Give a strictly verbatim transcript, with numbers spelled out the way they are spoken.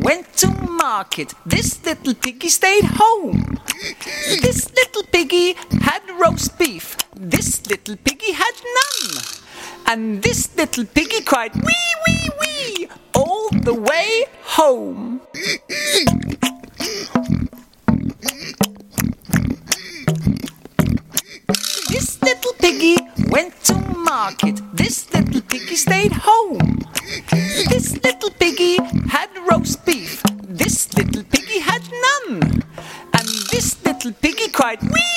went to market. This little piggy stayed home. This little piggy had roast beef. This little piggy had none. And this little piggy cried wee, wee, wee all the way home. This little piggy went to market. This little piggy stayed home. This little piggy had roast beef. This little piggy had none. And this little piggy cried wee,